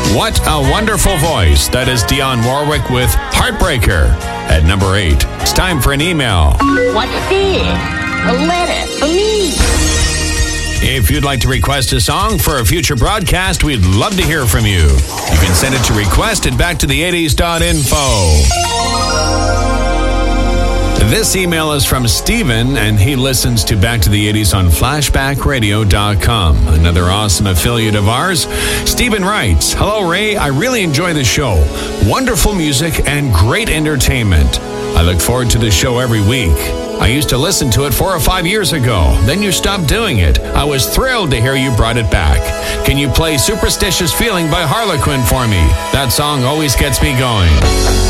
What a wonderful voice. That is Dionne Warwick with Heartbreaker. At number 8, it's time for an email. What's this? A letter for me. If you'd like to request a song for a future broadcast, we'd love to hear from you. You can send it to request@backtothe80s.info. This email is from Steven, and he listens to Back to the 80s on flashbackradio.com. Another awesome affiliate of ours. Steven writes, "Hello, Ray. I really enjoy the show. Wonderful music and great entertainment. I look forward to the show every week. I used to listen to it 4 or 5 years ago. Then you stopped doing it. I was thrilled to hear you brought it back. Can you play Superstitious Feeling by Harlequin for me? That song always gets me going."